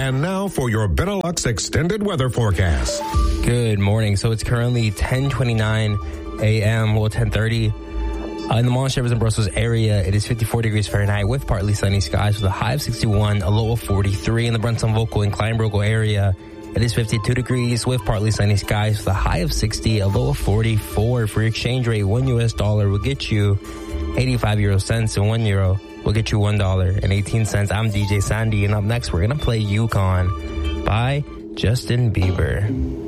And now for your Benelux extended weather forecast. Good morning. So it's currently 10:29 a.m. Well, 10:30. In the Montchevres and Brussels area, it is 54 degrees Fahrenheit with partly sunny skies with a high of 61, a low of 43. In the Brunson-Vogel and Kleinbrogel area, it is 52 degrees with partly sunny skies with a high of 60, a low of 44. For your exchange rate, $1 will get you 85 euro cents, and €1 will get you $1.18. I'm DJ Sandy, and up next, we're going to play Yukon by Justin Bieber.